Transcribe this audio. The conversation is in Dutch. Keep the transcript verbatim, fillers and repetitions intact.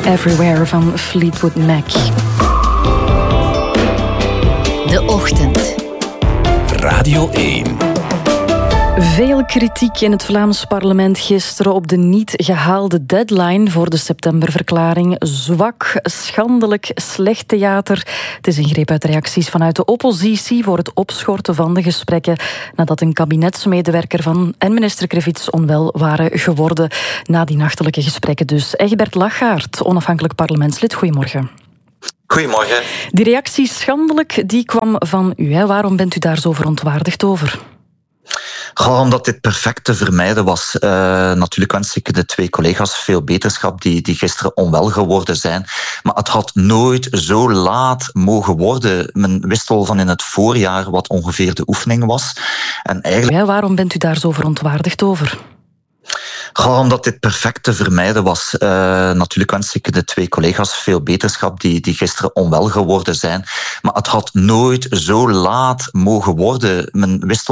Everywhere van Fleetwood Mac. De Ochtend. Radio één. Veel kritiek in het Vlaams parlement gisteren op de niet gehaalde deadline voor de septemberverklaring. Zwak, schandelijk, slecht theater. Het is een greep uit reacties vanuit de oppositie voor het opschorten van de gesprekken nadat een kabinetsmedewerker van en minister Krevits onwel waren geworden na die nachtelijke gesprekken dus. Egbert Lachaert, onafhankelijk parlementslid, goedemorgen. Goedemorgen. Die reactie schandelijk, die kwam van u. Hè? Waarom bent u daar zo verontwaardigd over? Goh, omdat dit perfect te vermijden was. Uh, natuurlijk wens ik de twee collega's veel beterschap die, die gisteren onwel geworden zijn. Maar het had nooit zo laat mogen worden. Men wist al van in het voorjaar wat ongeveer de oefening was. En eigenlijk... Ja, waarom bent u daar zo verontwaardigd over? Goh, omdat dit perfect te vermijden was. Uh, natuurlijk wens ik de twee collega's veel beterschap die, die gisteren onwel geworden zijn. Maar het had nooit zo laat mogen worden. Men wist